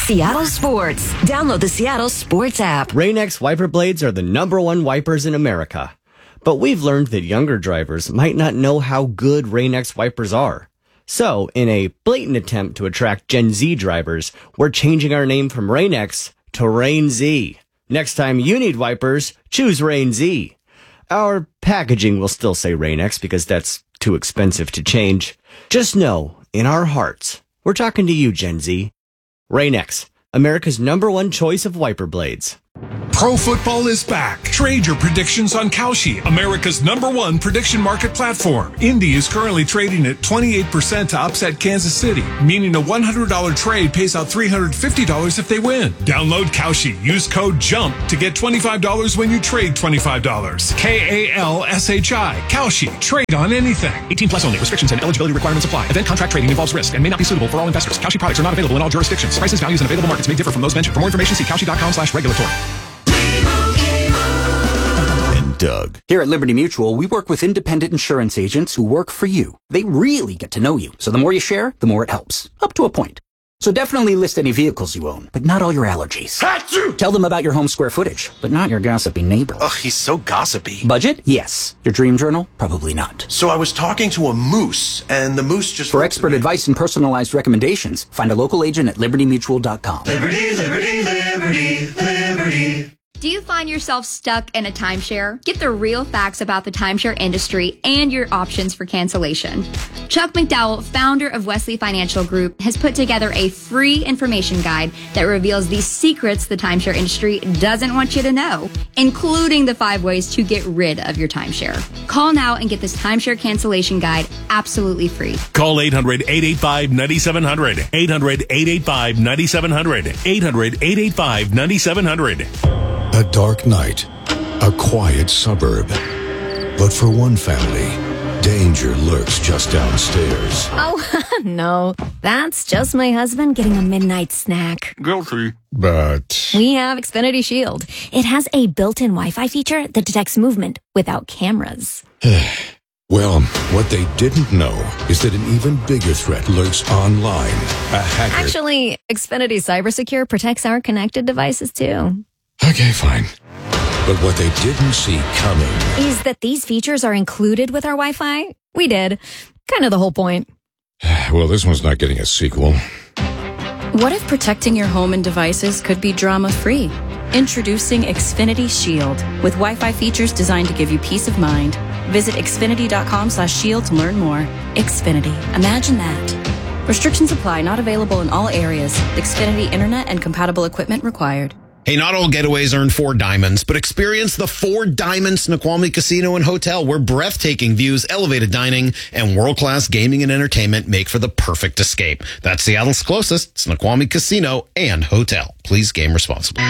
Seattle Sports. Download the Seattle Sports app. Rain-X wiper blades are the #1 wipers in America. But we've learned that younger drivers might not know how good Rain-X wipers are. So, in a blatant attempt to attract Gen Z drivers, we're changing our name from Rain-X to Rain Z. Next time you need wipers, choose Rain Z. Our packaging will still say Rain-X because that's too expensive to change. Just know, in our hearts, we're talking to you, Gen Z. Rain-X, America's #1 choice of wiper blades. Pro football is back. Trade your predictions on Kalshi, America's #1 prediction market platform. Indy is currently trading at 28% to upset Kansas City, meaning a $100 trade pays out $350 if they win. Download Kalshi. Use code JUMP to get $25 when you trade $25. KALSHI. Kalshi. Trade on anything. 18 plus only. Restrictions and eligibility requirements apply. Event contract trading involves risk and may not be suitable for all investors. Kalshi products are not available in all jurisdictions. Prices, values, and available markets may differ from those mentioned. For more information, see kalshi.com/regulatory. Doug. Here at Liberty Mutual, we work with independent insurance agents who work for you. They really get to know you. So the more you share, the more it helps. Up to a point. So definitely list any vehicles you own, but not all your allergies. Tell them about your home square footage, but not your gossipy neighbor. Ugh, he's so gossipy. Budget? Yes. Your dream journal? Probably not. So I was talking to a moose, and the moose just... For expert advice and personalized recommendations, find a local agent at libertymutual.com. Liberty, liberty, liberty, liberty. Do you find yourself stuck in a timeshare? Get the real facts about the timeshare industry and your options for cancellation. Chuck McDowell, founder of Wesley Financial Group, has put together a free information guide that reveals the secrets the timeshare industry doesn't want you to know, including the 5 ways to get rid of your timeshare. Call now and get this timeshare cancellation guide absolutely free. Call 800-885-9700. 800-885-9700. 800-885-9700. A dark night, a quiet suburb. But for one family, danger lurks just downstairs. Oh, no. That's just my husband getting a midnight snack. Guilty. But We have Xfinity Shield. It has a built-in Wi-Fi feature that detects movement without cameras. well, what they didn't know is that an even bigger threat lurks online. A hacker. Actually, Xfinity CyberSecure protects our connected devices, too. Okay, fine. But what they didn't see coming is that these features are included with our Wi-Fi. We did. Kind of the whole point. Well, this one's not getting a sequel. What if protecting your home and devices could be drama-free? Introducing Xfinity Shield with Wi-Fi features designed to give you peace of mind. Visit xfinity.com/shield to learn more. Xfinity. Imagine that. Restrictions apply. Not available in all areas. Xfinity Internet and compatible equipment required. Hey, not all getaways earn 4 diamonds, but experience the 4 Diamond Snoqualmie Casino and Hotel, where breathtaking views, elevated dining, and world-class gaming and entertainment make for the perfect escape. That's Seattle's closest Snoqualmie Casino and Hotel. Please game responsibly.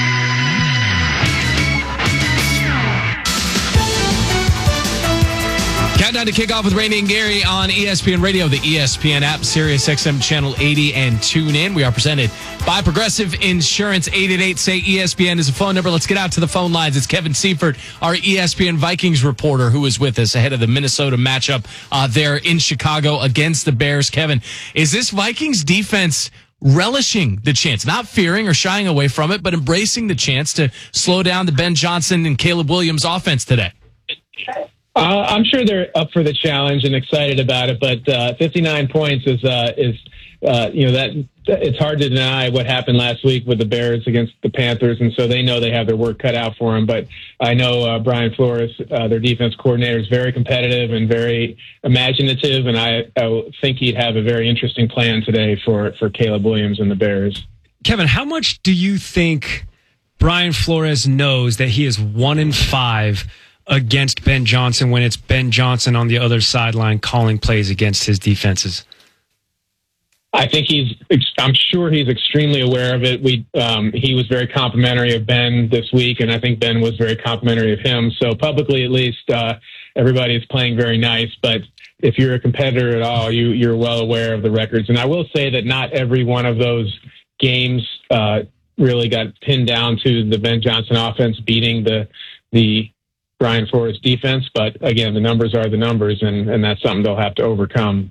Countdown to kickoff with Randy and Gary on ESPN Radio, the ESPN app, Sirius XM Channel 80, and tune in. We are presented by Progressive Insurance. 888-SAY-ESPN is a phone number. Let's get out to the phone lines. It's Kevin Seifert, our ESPN Vikings reporter, who is with us ahead of the Minnesota matchup there in Chicago against the Bears. Kevin, is this Vikings defense relishing the chance, not fearing or shying away from it, but embracing the chance to slow down the Ben Johnson and Caleb Williams offense today? I'm sure they're up for the challenge and excited about it, but 59 points is that it's hard to deny what happened last week with the Bears against the Panthers, and so they know they have their work cut out for them. But I know Brian Flores, their defense coordinator, is very competitive and very imaginative, and I think he'd have a very interesting plan today for Caleb Williams and the Bears. Kevin, how much do you think Brian Flores knows that he is 1-5 against Ben Johnson when it's Ben Johnson on the other sideline calling plays against his defenses? I think I'm sure he's extremely aware of it. He was very complimentary of Ben this week, and I think Ben was very complimentary of him. So publicly, at least, everybody's playing very nice. But if you're a competitor at all, you're well aware of the records. And I will say that not every one of those games really got pinned down to the Ben Johnson offense beating the Brian Flores defense. But again, the numbers are the numbers, and that's something they'll have to overcome.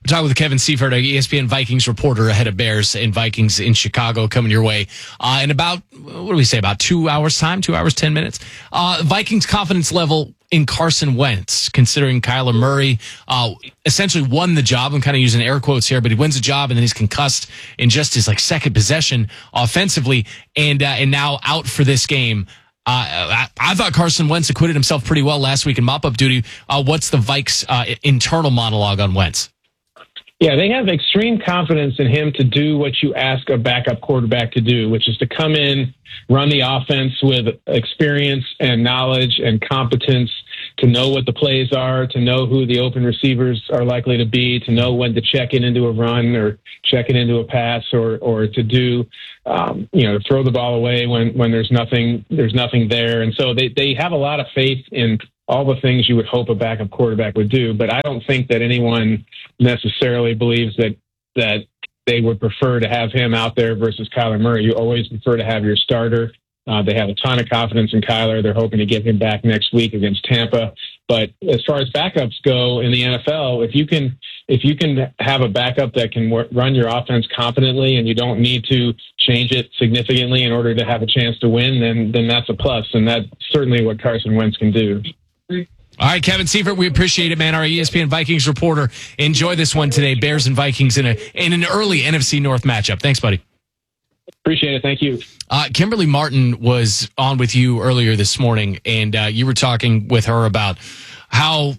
We're talking with Kevin Seifert, ESPN Vikings reporter, ahead of Bears and Vikings in Chicago coming your way in about, what do we say, about 2 hours time, 2 hours, 10 minutes. Vikings confidence level in Carson Wentz, considering Kyler Murray essentially won the job. I'm kind of using air quotes here, but he wins the job and then he's concussed in just his second possession offensively and now out for this game. I thought Carson Wentz acquitted himself pretty well last week in mop-up duty. What's the Vikes' internal monologue on Wentz? Yeah, they have extreme confidence in him to do what you ask a backup quarterback to do, which is to come in, run the offense with experience and knowledge and competence, to know what the plays are, to know who the open receivers are likely to be, to know when to check it into a run or check it into a pass, or to do, to throw the ball away when there's nothing there. And so they have a lot of faith in all the things you would hope a backup quarterback would do. But I don't think that anyone necessarily believes that they would prefer to have him out there versus Kyler Murray. You always prefer to have your starter. They have a ton of confidence in Kyler. They're hoping to get him back next week against Tampa. But as far as backups go in the NFL, if you can have a backup that can run your offense competently and you don't need to change it significantly in order to have a chance to win, then that's a plus. And that's certainly what Carson Wentz can do. All right, Kevin Seifert, we appreciate it, man. Our ESPN Vikings reporter. Enjoy this one today. Bears and Vikings in an early NFC North matchup. Thanks, buddy. Appreciate it. Thank you. Kimberly Martin was on with you earlier this morning, and you were talking with her about how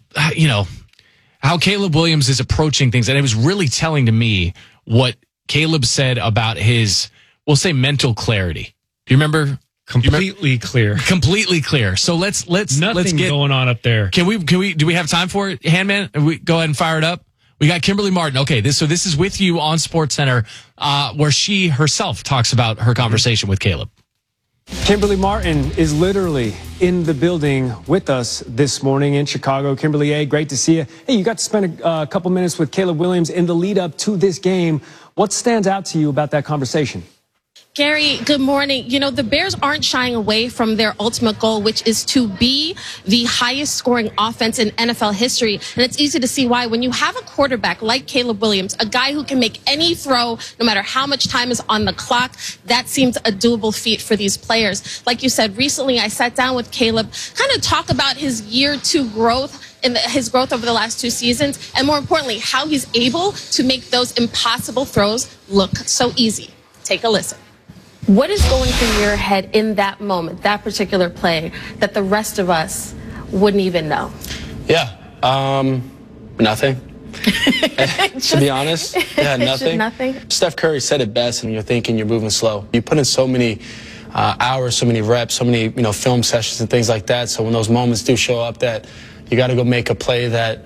Caleb Williams is approaching things. And it was really telling to me what Caleb said about his, we'll say, mental clarity. Do you remember? Completely clear. So let's Nothing get going on up there. Can we do we have time for it, Handman? We go ahead and fire it up. We got Kimberly Martin. Okay, this is with you on SportsCenter, where she herself talks about her conversation with Caleb. Kimberly Martin is literally in the building with us this morning in Chicago. Kimberly A., great to see you. Hey, you got to spend a couple minutes with Caleb Williams in the lead up to this game. What stands out to you about that conversation? Gary, good morning. You know, the Bears aren't shying away from their ultimate goal, which is to be the highest scoring offense in NFL history. And it's easy to see why. When you have a quarterback like Caleb Williams, a guy who can make any throw, no matter how much time is on the clock, that seems a doable feat for these players. Like you said, recently I sat down with Caleb, kind of talk about his year two growth, his growth over the last two seasons, and more importantly, how he's able to make those impossible throws look so easy. Take a listen. What is going through your head in that moment, that particular play, that the rest of us wouldn't even know? Yeah, nothing. To be honest, yeah, nothing. Nothing. Steph Curry said it best, and you're thinking you're moving slow. You put in so many hours, so many reps, so many film sessions and things like that. So when those moments do show up, that you got to go make a play that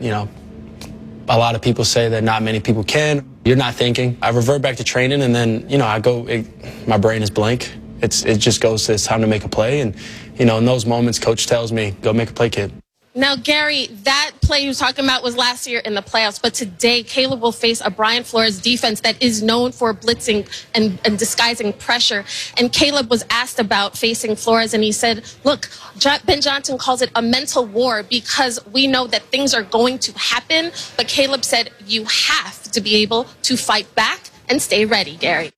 a lot of people say that not many people can. You're not thinking. I revert back to training, and then, I go, my brain is blank. It just goes to, it's time to make a play. And, in those moments, coach tells me, go make a play, kid. Now, Gary, that play you were talking about was last year in the playoffs, but today Caleb will face a Brian Flores defense that is known for blitzing and disguising pressure. And Caleb was asked about facing Flores, and he said, look, Ben Johnson calls it a mental war because we know that things are going to happen. But Caleb said you have to be able to fight back and stay ready, Gary.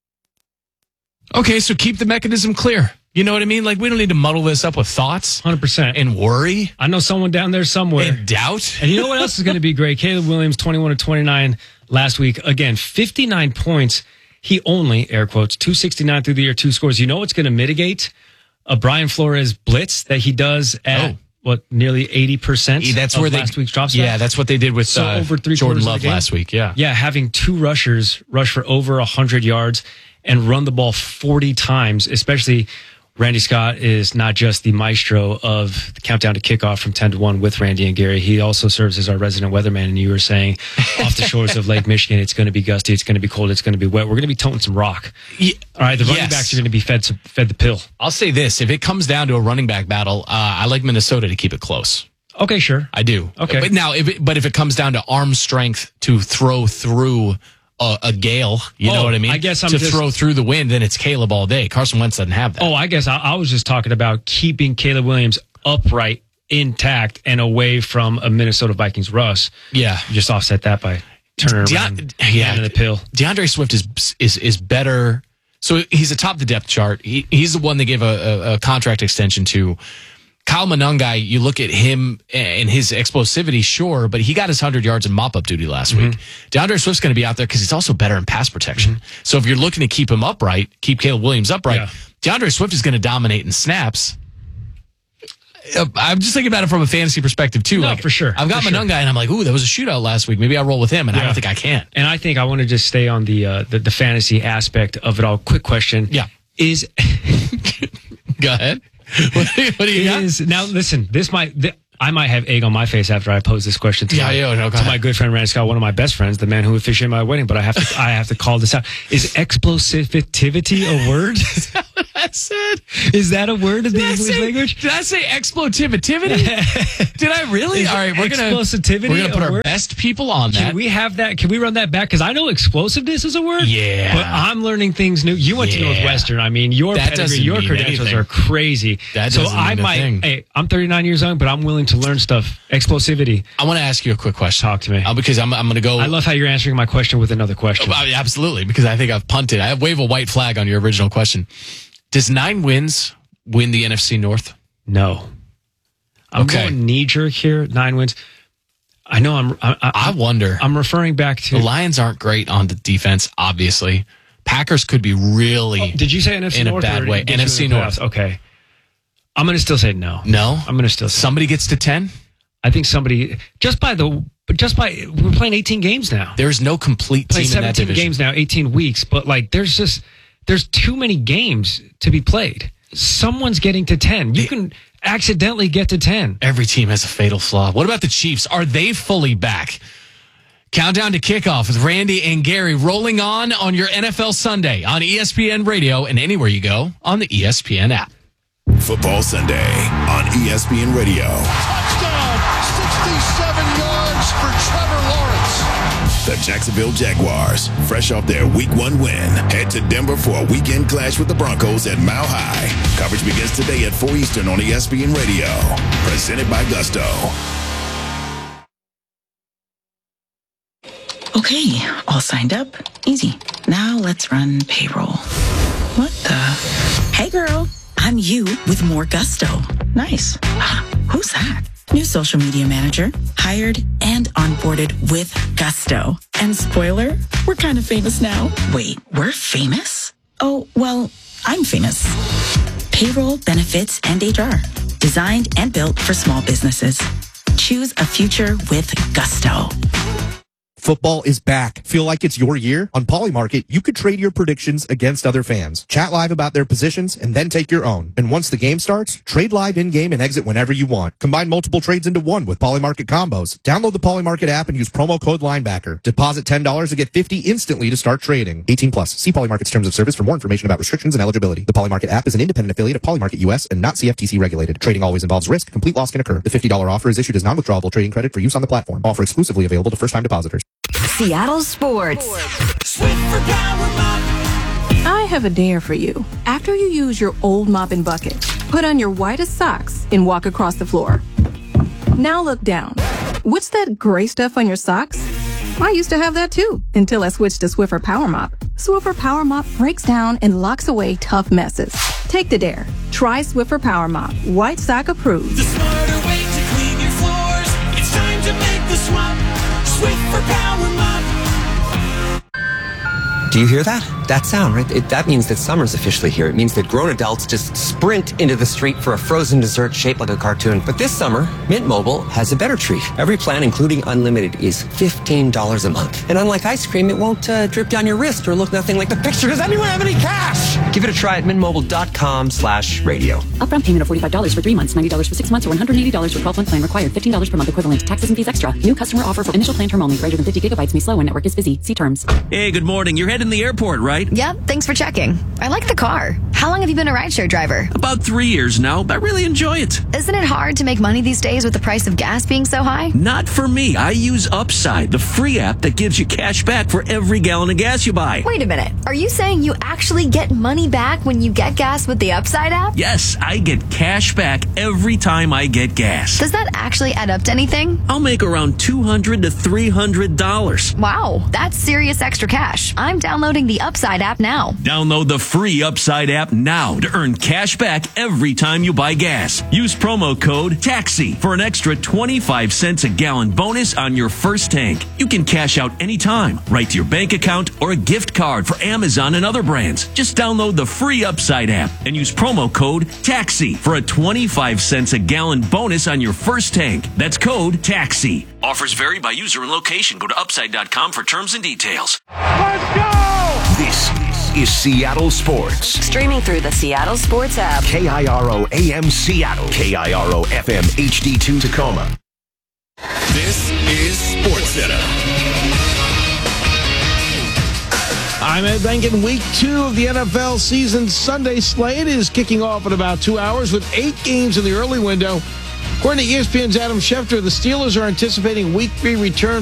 Okay, so keep the mechanism clear. You know what I mean? Like, we don't need to muddle this up with thoughts. 100%. And worry. I know someone down there somewhere. And doubt. And you know what else is going to be great? Caleb Williams, 21-29 last week. Again, 59 points. He only, air quotes, 269 through the year, 2 scores. You know what's going to mitigate a Brian Flores blitz that he does at, nearly 80%? That's where last week's drop Yeah, that's what they did with over Jordan Love last week. Yeah. Yeah, having 2 rushers rush for over 100 yards and run the ball 40 times, especially Randy Scott is not just the maestro of the countdown to kickoff from 10 to 1 with Randy and Gary. He also serves as our resident weatherman. And you were saying off the shores of Lake Michigan, it's going to be gusty, it's going to be cold, it's going to be wet. We're going to be toting some rock. Yeah. All right, the running backs are going to be fed the pill. I'll say this. If it comes down to a running back battle, I like Minnesota to keep it close. Okay, sure. I do. Okay. But now, if it comes down to arm strength to throw through a gale, you know what I mean? I guess throw through the wind, then it's Caleb all day. Carson Wentz doesn't have that. Oh, I guess I was just talking about keeping Caleb Williams upright, intact, and away from a Minnesota Vikings rush. Yeah. You just offset that by turn it around. Hand the pill. DeAndre Swift is better. So he's atop the depth chart. He's the one they gave a contract extension to. Kyle Monangai, you look at him and his explosivity, sure, but he got his 100 yards in mop-up duty last week. DeAndre Swift's going to be out there because he's also better in pass protection. So if you're looking to keep him upright, keep Caleb Williams upright, DeAndre Swift is going to dominate in snaps. I'm just thinking about it from a fantasy perspective, too. No, for sure. I've got Monangai, and I'm like, ooh, that was a shootout last week. Maybe I'll roll with him, and I don't think I can. And I think I want to just stay on the fantasy aspect of it all. Quick question. Yeah. Go ahead. What do you got? Now, listen, I might have egg on my face after I pose this question to my good friend Randy Scott, one of my best friends, the man who officiated my wedding. But I have to call this out. Is explosivity a word? Is that what I said? Is that a word in the English language? Did I say explotivity? Did I really? All right, we're gonna put our best people on that. Can we have that? Can we run that back? Because I know explosiveness is a word. Yeah, but I'm learning things new. You went to Northwestern. I mean, your pedigree, your credentials are crazy. So I might. Hey, I'm 39 years young, but I'm willing to learn stuff. Explosivity. I want to ask you a quick question. Talk to me. Because I'm going to go. I love how you're answering my question with another question. Absolutely, because I think I've punted. I wave a white flag on your original question. Does 9 wins win the NFC North? No. I'm going knee-jerk here. 9 wins. I know I wonder. I'm referring back to... The Lions aren't great on the defense, obviously. Packers could be really... did you say NFC North? In a bad way. NFC North. Okay. I'm going to still say no. No? I'm going to still say somebody gets to 10? I think somebody... we're playing 18 games now. There's no complete team in that division. 17 games now, 18 weeks. But there's too many games to be played. Someone's getting to 10. You can accidentally get to 10. Every team has a fatal flaw. What about the Chiefs? Are they fully back? Countdown to kickoff with Randy and Gary rolling on your NFL Sunday on ESPN Radio and anywhere you go on the ESPN app. Football Sunday on ESPN Radio. Touchdown! 67 yards for Trevor Lawrence. The Jacksonville Jaguars, fresh off their Week 1 win, head to Denver for a weekend clash with the Broncos at Mile High. Coverage begins today at 4 Eastern on ESPN Radio. Presented by Gusto. Okay, all signed up. Easy. Now let's run payroll. What the? Hey girl, I'm you with more Gusto. Nice. Who's that? New social media manager, hired and onboarded with Gusto. And spoiler, we're kind of famous now. Wait, we're famous? Oh, well, I'm famous. Payroll, benefits, and HR. Designed and built for small businesses. Choose a future with Gusto. Football is back. Feel like it's your year? On Polymarket, you could trade your predictions against other fans. Chat live about their positions and then take your own. And once the game starts, trade live in-game and exit whenever you want. Combine multiple trades into one with Polymarket combos. Download the Polymarket app and use promo code LINEBACKER. Deposit $10 to get $50 instantly to start trading. 18 plus. See Polymarket's terms of service for more information about restrictions and eligibility. The Polymarket app is an independent affiliate of Polymarket US and not CFTC regulated. Trading always involves risk. Complete loss can occur. The $50 offer is issued as non-withdrawable trading credit for use on the platform. Offer exclusively available to first-time depositors. Seattle Sports. I have a dare for you. After you use your old mop and bucket, put on your whitest socks and walk across the floor. Now look down. What's that gray stuff on your socks? I used to have that too, until I switched to Swiffer Power Mop. Swiffer Power Mop breaks down and locks away tough messes. Take the dare. Try Swiffer Power Mop. White sock approved. The smarter way to clean your floors. It's time to make the swap. Swiffer Power Mop. Do you hear that? That sound, right? That means that summer's officially here. It means that grown adults just sprint into the street for a frozen dessert shaped like a cartoon. But this summer, Mint Mobile has a better treat. Every plan, including unlimited, is $15 a month. And unlike ice cream, it won't drip down your wrist or look nothing like the picture. Does anyone have any cash? Give it a try at mintmobile.com/radio. Upfront payment of $45 for 3 months, $90 for 6 months, or $180 for 12-month plan required. $15 per month equivalent. Taxes and fees extra. New customer offer for initial plan term only. Greater than 50 gigabytes may slow when network is busy. See terms. Hey, good morning. You're heading to the airport, right? Yep, thanks for checking. I like the car. How long have you been a rideshare driver? About 3 years now. I really enjoy it. Isn't it hard to make money these days with the price of gas being so high? Not for me. I use Upside, the free app that gives you cash back for every gallon of gas you buy. Wait a minute. Are you saying you actually get money money back when you get gas with the Upside app? Yes, I get cash back every time I get gas. Does that actually add up to anything? I'll make around $200 to $300. Wow, that's serious extra cash. I'm downloading the Upside app now. Download the free Upside app now to earn cash back every time you buy gas. Use promo code TAXI for an extra 25 cents a gallon bonus on your first tank. You can cash out anytime, right to your bank account or a gift card for Amazon and other brands. Just download the free Upside app and use promo code TAXI for a 25 cents a gallon bonus on your first tank. That's code TAXI. Offers vary by user and location. Go to upside.com for terms and details. Let's go! This is Seattle Sports. Streaming through the Seattle Sports app. KIRO AM Seattle. KIRO FM HD2 Tacoma. This is SportsCenter. I'm Ed Benkin. Week 2 of the NFL season Sunday slate is kicking off in about 2 hours with 8 games in the early window. According to ESPN's Adam Schefter, the Steelers are anticipating Week 3 return